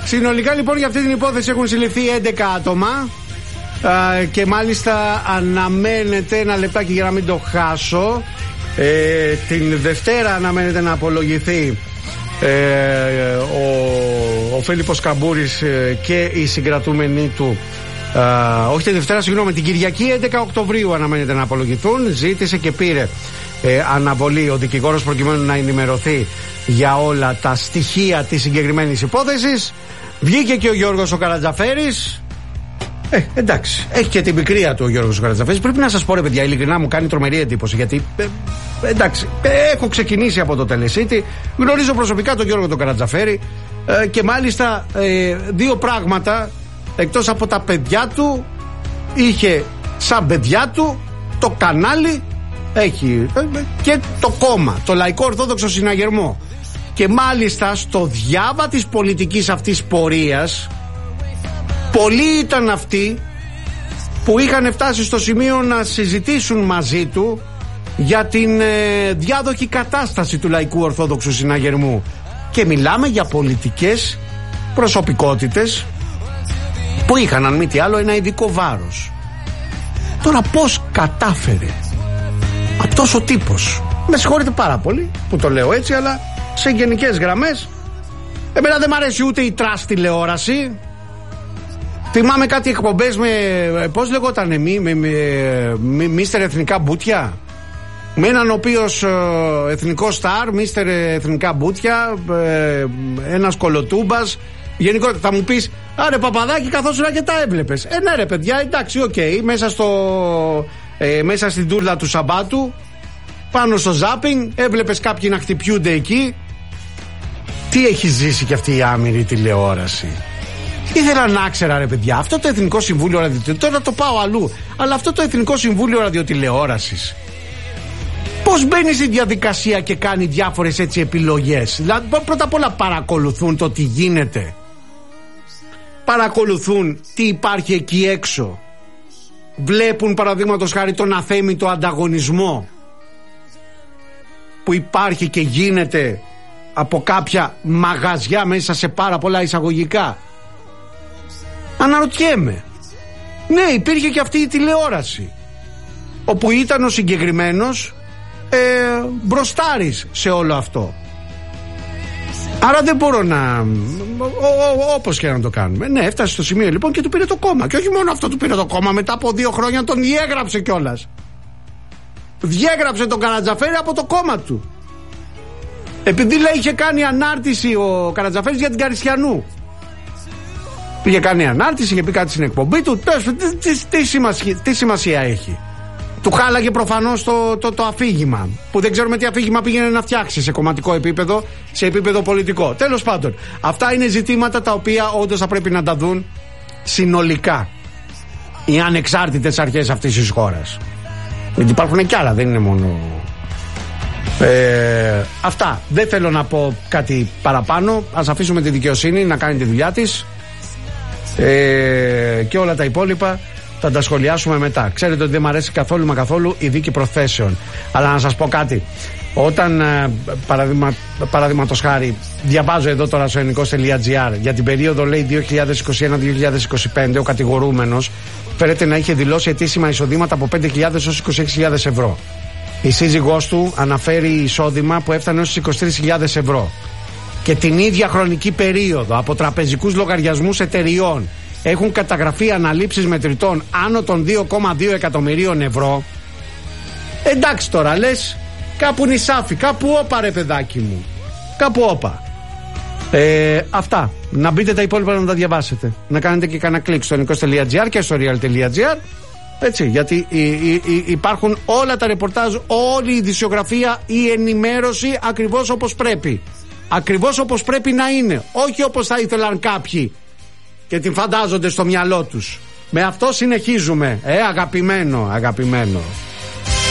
Συνολικά λοιπόν για αυτή την υπόθεση έχουν συλληφθεί 11 άτομα. Και μάλιστα αναμένεται, ένα λεπτάκι για να μην το χάσω, την Δευτέρα αναμένεται να απολογηθεί ο Φίλιππος Καμπούρης και οι συγκρατούμενοι του. Όχι τη Δευτέρα, συγγνώμη, την Κυριακή 11 Οκτωβρίου αναμένεται να απολογηθούν. Ζήτησε και πήρε αναβολή ο δικηγόρος προκειμένου να ενημερωθεί για όλα τα στοιχεία της συγκεκριμένης υπόθεσης. Βγήκε και ο Γιώργος ο Καρατζαφέρης. Εντάξει, έχει και την πικρία του ο Γιώργος ο Καρατζαφέρης. Πρέπει να σας πω, ρε παιδιά, ειλικρινά μου κάνει τρομερή εντύπωση. Γιατί εντάξει, έχω ξεκινήσει από το Τελεσίτη. Γνωρίζω προσωπικά τον Γιώργο τον Καρατζαφέρη. Και μάλιστα δύο πράγματα, εκτός από τα παιδιά του, είχε σαν παιδιά του το κανάλι, έχει και το κόμμα, το Λαϊκό Ορθόδοξο Συναγερμό. Και μάλιστα στο διάβα της πολιτικής αυτής πορείας, πολλοί ήταν αυτοί που είχαν φτάσει στο σημείο να συζητήσουν μαζί του για την διάδοχη κατάσταση του Λαϊκού Ορθόδοξου Συναγερμού. Και μιλάμε για πολιτικές προσωπικότητες που είχαν, αν μη τι άλλο, ένα ειδικό βάρος. Τώρα πώς κατάφερε αυτός ο τύπος, με συγχωρείτε πάρα πολύ που το λέω έτσι, αλλά σε γενικές γραμμές εμένα δεν μ' αρέσει ούτε η τρας τηλεόραση. Θυμάμαι κάτι εκπομπές με, πώς λεγότανε, Μίστερ Εθνικά Μπούτια, με έναν ο οποίος εθνικό στάρ, Μίστερ Εθνικά Μπούτια, ένας κολοτούμπας. Γενικότερα θα μου πεις, άρε Παπαδάκη, καθώς και τα έβλεπες. Ναι ρε παιδιά, εντάξει, οκ, μέσα στην τούρλα του Σαμπάτου, πάνω στο ζάπινγκ, έβλεπες κάποιοι να χτυπιούνται εκεί. Τι έχει ζήσει και αυτή η άμυρη τηλεόραση. Ήθελα να ξέρα, ρε παιδιά, αυτό το Εθνικό Συμβούλιο Ραδιοτηλεόρασης, τώρα το πάω αλλού, αλλά αυτό το Εθνικό Συμβούλιο Ραδιοτηλεόρασης, πώς μπαίνει στη διαδικασία και κάνει διάφορες έτσι επιλογές? Δηλαδή, πρώτα απ' όλα παρακολουθούν το τι γίνεται, παρακολουθούν τι υπάρχει εκεί έξω, βλέπουν παραδείγματος χάρη τον αθέμητο ανταγωνισμό που υπάρχει και γίνεται από κάποια μαγαζιά μέσα σε πάρα πολλά εισαγωγικά. Αναρωτιέμαι. Ναι, υπήρχε και αυτή η τηλεόραση όπου ήταν ο συγκεκριμένος μπροστάρης σε όλο αυτό. Άρα δεν μπορώ να, όπως και να το κάνουμε. Ναι, έφτασε στο σημείο λοιπόν και του πήρε το κόμμα. Και όχι μόνο αυτό, του πήρε το κόμμα, μετά από 2 χρόνια τον διέγραψε κιόλας. Διέγραψε τον Καρατζαφέρη από το κόμμα του, επειδή λέει είχε κάνει ανάρτηση ο Καρατζαφέρης για την Καριστιανού. Είχε κάνει ανάρτηση, είχε πει κάτι στην εκπομπή του. Τι σημασία έχει? Του χάλαγε προφανώς το αφήγημα, που δεν ξέρουμε τι αφήγημα πήγαινε να φτιάξει σε κομματικό επίπεδο, σε επίπεδο πολιτικό. Τέλος πάντων, αυτά είναι ζητήματα τα οποία όντως θα πρέπει να τα δουν συνολικά οι ανεξάρτητες αρχές αυτής της χώρας. Γιατί υπάρχουν και άλλα, δεν είναι μόνο. Αυτά. Δεν θέλω να πω κάτι παραπάνω. Ας αφήσουμε τη δικαιοσύνη να κάνει τη δουλειά της. Και όλα τα υπόλοιπα θα τα σχολιάσουμε μετά. Ξέρετε ότι δεν μου αρέσει καθόλου μα καθόλου η δίκη προθέσεων. Αλλά να σας πω κάτι. Όταν παραδείγματος χάρη διαβάζω εδώ τώρα στο ελληνικός.gr για την περίοδο λέει 2021-2025, ο κατηγορούμενος φέρεται να είχε δηλώσει ετήσιμα εισοδήματα από 5.000 έως 26.000 ευρώ. Η σύζυγός του αναφέρει εισόδημα που έφτανε έως 23.000 ευρώ. Και την ίδια χρονική περίοδο από τραπεζικούς λογαριασμούς εταιριών έχουν καταγραφεί αναλήψεις μετρητών άνω των 2,2 εκατομμυρίων ευρώ. Εντάξει τώρα λες, κάπου νησάφι, κάπου όπα ρε παιδάκι μου, κάπου όπα. Αυτά. Να μπείτε τα υπόλοιπα να τα διαβάσετε. Να κάνετε και κανένα κλικ στο ελληνικός.gr και στο real.gr. Έτσι, γιατί υπάρχουν όλα τα ρεπορτάζ, όλη η ειδησιογραφία, η ενημέρωση ακριβώς όπως πρέπει. Ακριβώς όπως πρέπει να είναι. Όχι όπως θα ήθελαν κάποιοι και την φαντάζονται στο μυαλό τους. Με αυτό συνεχίζουμε. Αγαπημένο.